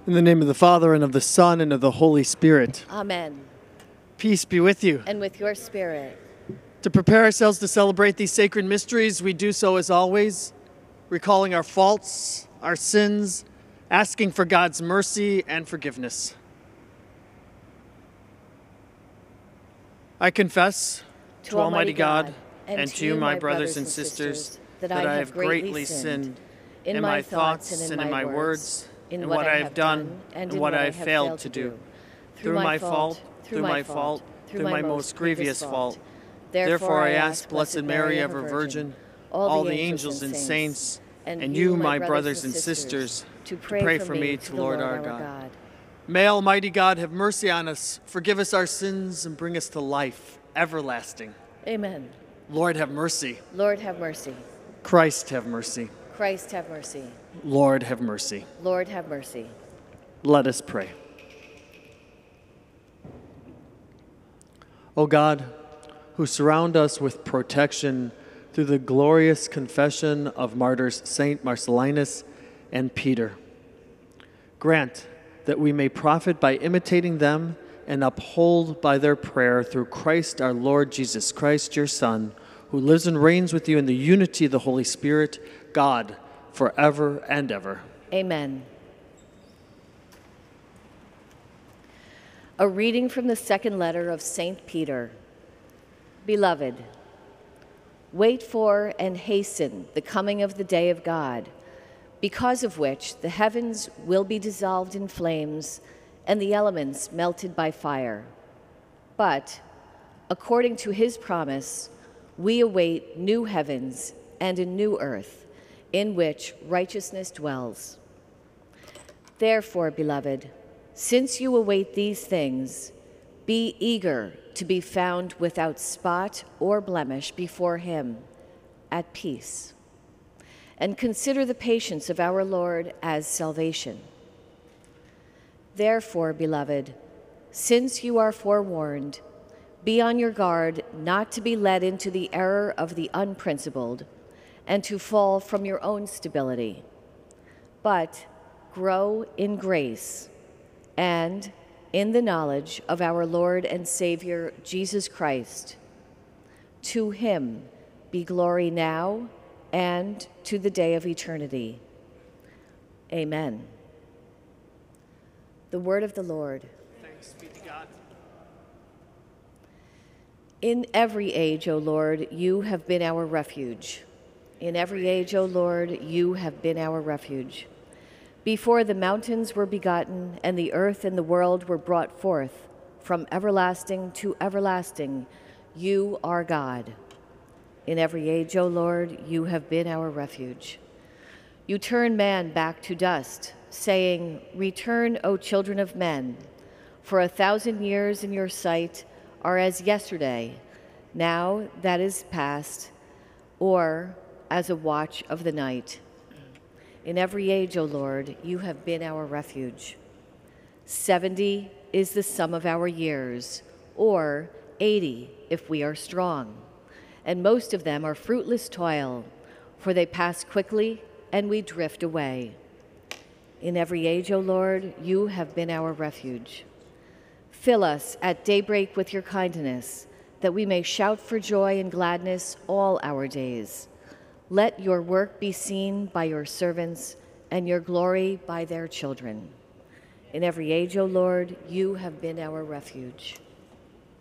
In the name of the Father, and of the Son, and of the Holy Spirit. Amen. Peace be with you. And with your spirit. To prepare ourselves to celebrate these sacred mysteries, we do so as always, recalling our faults, our sins, asking for God's mercy and forgiveness. I confess to Almighty God and to you, my brothers and sisters, that I have greatly sinned in my thoughts and in my words, in what I have done and what I have failed to do. Through my fault, through my most grievous fault. Therefore I ask Blessed Mary, ever Virgin, all the angels and saints, and you, my brothers and sisters, to pray for me to Lord our God. May Almighty God have mercy on us, forgive us our sins, and bring us to life everlasting. Amen. Lord, have mercy. Lord, have mercy. Christ, have mercy. Christ, have mercy. Lord, have mercy. Lord, have mercy. Let us pray. O God, who surround us with protection through the glorious confession of martyrs Saint Marcellinus and Peter, grant that we may profit by imitating them and uphold by their prayer through Christ our Lord Jesus Christ, your Son, who lives and reigns with you in the unity of the Holy Spirit, God, forever and ever. Amen. A reading from the second letter of St. Peter. Beloved, wait for and hasten the coming of the day of God, because of which the heavens will be dissolved in flames and the elements melted by fire. But, according to his promise, we await new heavens and a new earth, in which righteousness dwells. Therefore, beloved, since you await these things, be eager to be found without spot or blemish before him, at peace. And consider the patience of our Lord as salvation. Therefore, beloved, since you are forewarned, be on your guard not to be led into the error of the unprincipled and to fall from your own stability, but grow in grace and in the knowledge of our Lord and Savior, Jesus Christ. To him be glory now and to the day of eternity. Amen. The word of the Lord. Thanks be to God. In every age, O Lord, you have been our refuge. In every age, O Lord, you have been our refuge. Before the mountains were begotten and the earth and the world were brought forth, from everlasting to everlasting, you are God. In every age, O Lord, you have been our refuge. You turn man back to dust, saying, Return, O children of men, for 1,000 years in your sight are as yesterday, now that is past, or as a watch of the night. In every age, O Lord, you have been our refuge. 70 is the sum of our years, or 80 if we are strong, and most of them are fruitless toil, for they pass quickly and we drift away. In every age, O Lord, you have been our refuge. Fill us at daybreak with your kindness, that we may shout for joy and gladness all our days. Let your work be seen by your servants, and your glory by their children. In every age, O Lord, you have been our refuge.